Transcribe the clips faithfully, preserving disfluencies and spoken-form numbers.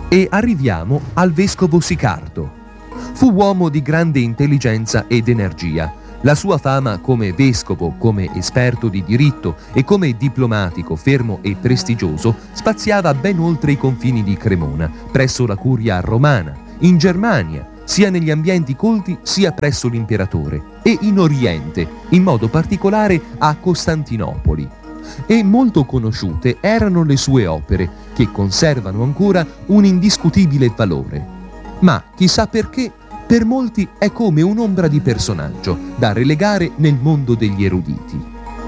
E arriviamo al vescovo Sicardo. Fu uomo di grande intelligenza ed energia. La sua fama come vescovo, come esperto di diritto e come diplomatico fermo e prestigioso spaziava ben oltre i confini di Cremona, presso la curia romana, in Germania, sia negli ambienti colti sia presso l'imperatore, e in Oriente, in modo particolare a Costantinopoli. E molto conosciute erano le sue opere, che conservano ancora un indiscutibile valore. Ma chissà perché, per molti è come un'ombra di personaggio da relegare nel mondo degli eruditi.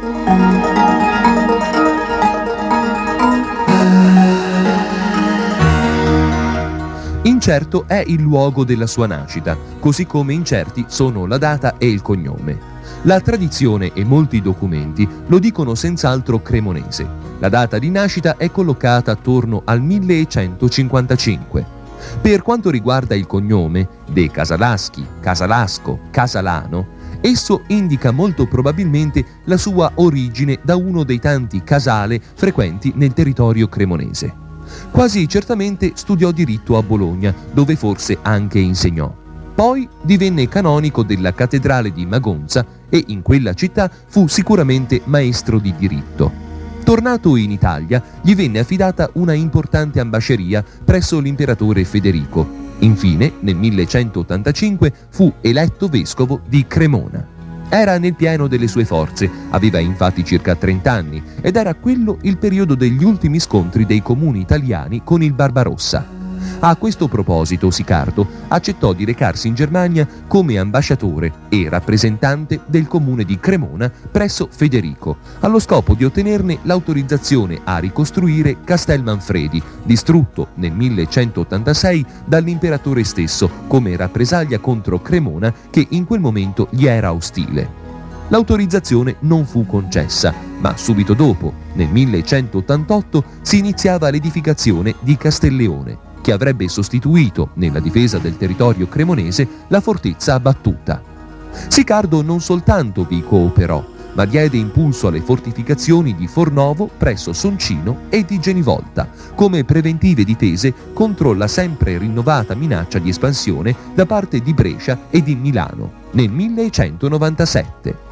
Incerto è il luogo della sua nascita, così come incerti sono la data e il cognome. La tradizione e molti documenti lo dicono senz'altro cremonese. La data di nascita è collocata attorno al millecentocinquantacinque. Per quanto riguarda il cognome, De Casalaschi, Casalasco, Casalano, esso indica molto probabilmente la sua origine da uno dei tanti casale frequenti nel territorio cremonese. Quasi certamente studiò diritto a Bologna, dove forse anche insegnò. Poi divenne canonico della cattedrale di Magonza e in quella città fu sicuramente maestro di diritto. Tornato in Italia, gli venne affidata una importante ambasceria presso l'imperatore Federico. Infine, nel millecentottantacinque, fu eletto vescovo di Cremona. Era nel pieno delle sue forze, aveva infatti circa trenta anni, ed era quello il periodo degli ultimi scontri dei comuni italiani con il Barbarossa. A questo proposito Sicardo accettò di recarsi in Germania come ambasciatore e rappresentante del comune di Cremona presso Federico, allo scopo di ottenerne l'autorizzazione a ricostruire Castel Manfredi, distrutto nel millecentottantasei dall'imperatore stesso come rappresaglia contro Cremona che in quel momento gli era ostile. L'autorizzazione non fu concessa, ma subito dopo, nel millecentottantotto, si iniziava l'edificazione di Castelleone, che avrebbe sostituito, nella difesa del territorio cremonese, la fortezza abbattuta. Sicardo non soltanto vi cooperò, ma diede impulso alle fortificazioni di Fornovo presso Soncino e di Genivolta, come preventive difese contro la sempre rinnovata minaccia di espansione da parte di Brescia e di Milano, nel millecentonovantasette.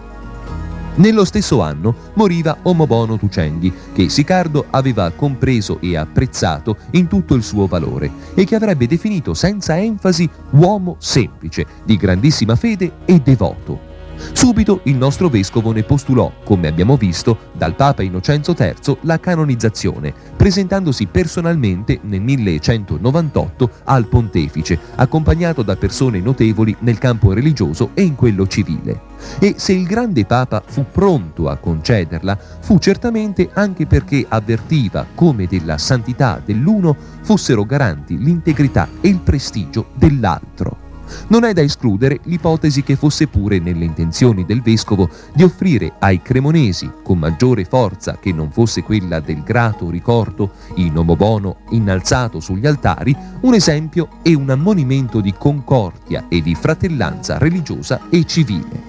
Nello stesso anno moriva Omobono Tucendi, che Sicardo aveva compreso e apprezzato in tutto il suo valore e che avrebbe definito senza enfasi uomo semplice, di grandissima fede e devoto. Subito il nostro vescovo ne postulò, come abbiamo visto, dal Papa Innocenzo terzo la canonizzazione, presentandosi personalmente nel millecentonovantotto al pontefice, accompagnato da persone notevoli nel campo religioso e in quello civile. E se il grande Papa fu pronto a concederla, fu certamente anche perché avvertiva come della santità dell'uno fossero garanti l'integrità e il prestigio dell'altro. Non è da escludere l'ipotesi che fosse pure nelle intenzioni del vescovo di offrire ai cremonesi, con maggiore forza che non fosse quella del grato ricordo in Omobono innalzato sugli altari, un esempio e un ammonimento di concordia e di fratellanza religiosa e civile.